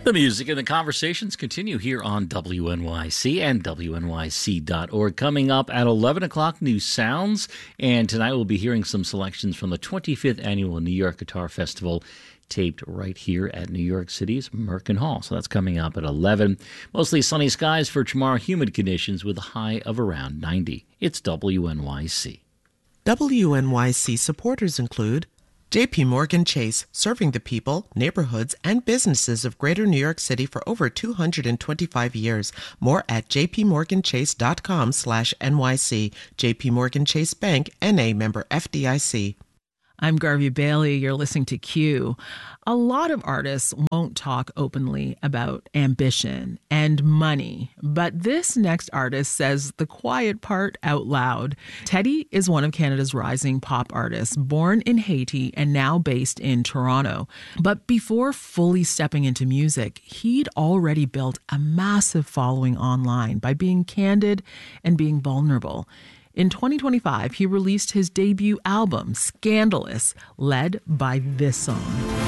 The music and the conversations continue here on WNYC and WNYC.org. Coming up at 11 o'clock, New Sounds. And tonight we'll be hearing some selections from the 25th Annual New York Guitar Festival, taped right here at New York City's Merkin Hall. So that's coming up at 11. Mostly sunny skies for tomorrow, humid conditions with a high of around 90. It's WNYC. WNYC supporters include JP Morgan Chase, serving the people, neighborhoods, and businesses of Greater New York City for over 225 years. More at jpmorganchase.com/NYC. JP Morgan Chase Bank, N.A. member FDIC. I'm Garvey Bailey. You're listening to Q. A lot of artists won't talk openly about ambition and money, but this next artist says the quiet part out loud. Teddy is one of Canada's rising pop artists, born in Haiti and now based in Toronto. But before fully stepping into music, he'd already built a massive following online by being candid and being vulnerable. In 2025, he released his debut album, Scandalous, led by this song.